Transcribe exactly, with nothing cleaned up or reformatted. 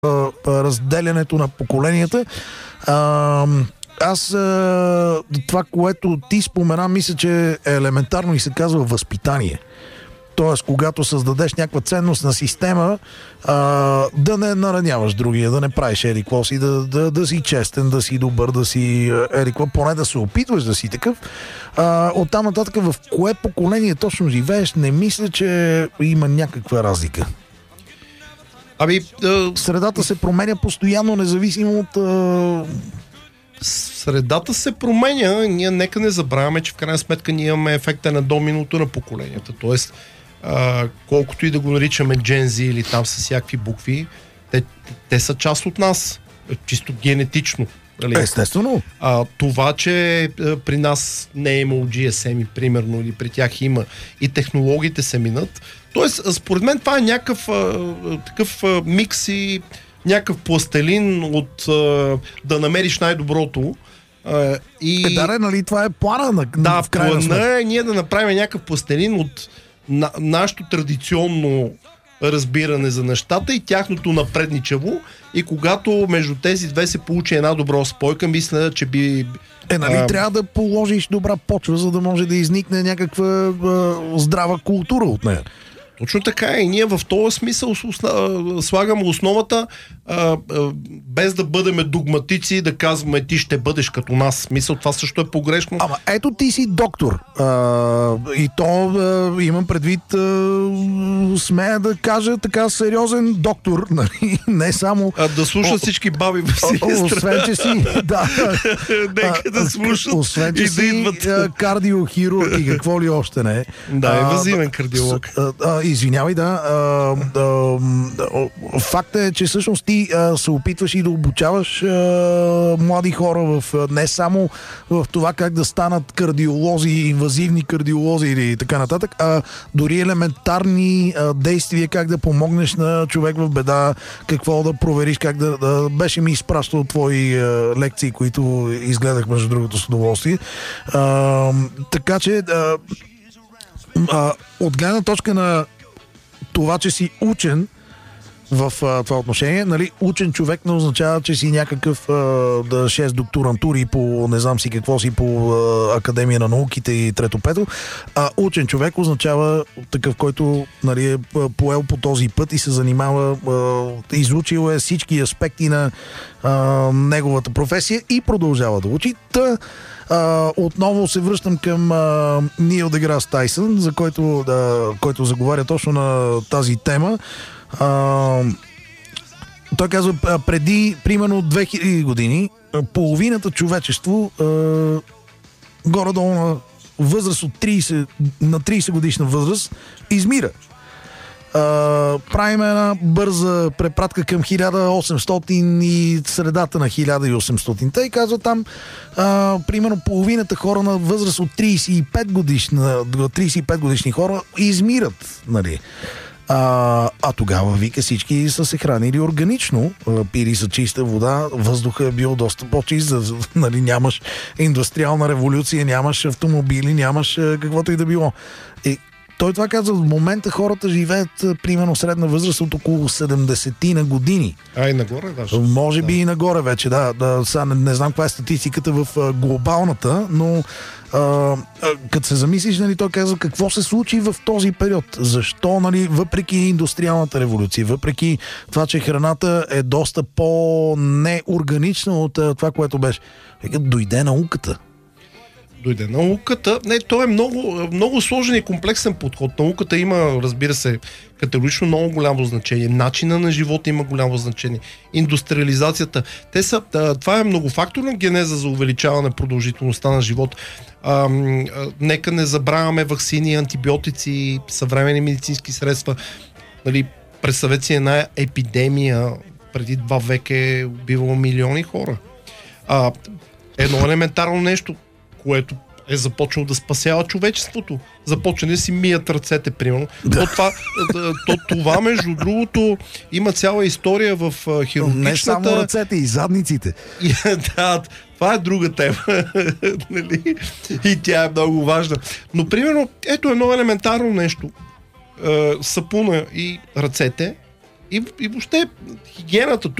разделянето на поколенията. А, аз а, това, което ти спомена, мисля, че е елементарно и се казва възпитание. Тоест, когато създадеш някаква ценност на система, а, да не нараняваш другия, да не правиш ерикво си, да, да, да си честен, да си добър, да си ерикво, поне да се опитваш да си такъв. А, оттам нататък в кое поколение точно живееш, не мисля, че има някаква разлика. Ами, а... Средата се променя постоянно, независимо от... А... Средата се променя. Ние нека не забравяме, че в крайна сметка ние имаме ефекта на доминото на поколенията. Тоест, а, колкото и да го наричаме Gen Z или там с всякакви букви, те, те са част от нас. Чисто генетично. Нали? Естествено. А, това, че а, при нас не е имало Джи Ес Ем и примерно, или при тях има и технологиите се минат. Тоест, според мен това е някакъв а, такъв а, микс и някакъв пластелин от а, да намериш най-доброто. А, и... Е, да, нали, това е плана на, да, в крайна сметка. плана е ние да направим някакъв пластелин от на, нашето традиционно разбиране за нещата и тяхното напредничаво. И когато между тези две се получи една добра спойка, мисля, че би... Е, нали, а... трябва да положиш добра почва, за да може да изникне някаква а, здрава култура от нея. Точно така и ние в този смисъл слагаме основата, а, а, без да бъдем догматици и да казваме ти ще бъдеш като нас. Смисъл, това също е погрешно. Ама ето ти си доктор. А, и то а, имам предвид, а, смея да кажа така сериозен доктор. Нали? Не само... А, да слушат всички баби в Силистра. Освен, че си... Да, нека да слушат. Освен, че и си да идват. Кардиохирург и какво ли още не. Да, е възимен кардиолог. А, а, Извинявай, да. А, а, а, факт е, че всъщност ти а, се опитваш и да обучаваш а, млади хора в, не само в това как да станат кардиолози, инвазивни кардиолози или така нататък, а дори елементарни а, действия, как да помогнеш на човек в беда, какво да провериш, как да... да беше ми изпращал твои а, лекции, които изгледах между другото с удоволствие. А, така че а, а, от гледна точка на това, че си учен в а, това отношение, нали, учен човек не означава, че си някакъв а, да шест докторантури по не знам си какво си по а, Академия на науките и трето-пето, а учен човек означава такъв, който, нали, е поел по този път и се занимава, а, изучил е всички аспекти на а, неговата професия и продължава да учи. Та, Uh, отново се връщам към uh, Нил Деграс Тайсън, за който, uh, който заговаря точно на тази тема. Uh, той казва, преди примерно две хиляди години половината човечество uh, горе-долу на възраст от трийсет, на трийсет годишна възраст измира. Uh, правим една бърза препратка към хиляда и осемстотин и средата на хиляда и осемстотин. И казва там, uh, примерно половината хора на възраст от трийсет и пет годишна, трийсет и пет годишни хора измират, нали. А, а тогава, вика, всички са се хранили органично, пили са чиста вода, въздухът е бил доста по-чист, нали, нямаш индустриална революция, нямаш автомобили, нямаш каквото и да било. И той това казва, в момента хората живеят примерно средна възраст от около седемдесет на години. А и нагоре даже. Може да. би и нагоре вече, да. да сега не, не знам каква е статистиката в а, глобалната, но а, а, като се замислиш, нали, той казва какво се случи в този период. Защо, нали, въпреки индустриалната революция, въпреки това, че храната е доста по-неорганична от а, това, което беше. Дойде науката. Дойде науката. Не, то е много, много сложен и комплексен подход. Науката има, разбира се, категорично много голямо значение. Начина на живота има голямо значение. Индустриализацията. Те са, това е многофакторна генеза за увеличаване на продължителността на живота. А, а, нека не забравяме ваксини, антибиотици, съвременни медицински средства. Нали, представете си една епидемия преди два века е убивало милиони хора. А, едно елементарно нещо, което е започнало да спасява човечеството. Започне да си мият ръцете, примерно. Да. То, това, то, това, между другото, има цяла история в хирургичната... Не само ръцете, и задниците. И, да, това е друга тема. И тя е много важна. Но, примерно, ето едно елементарно нещо. Сапуна и ръцете И, и въобще хигиената тук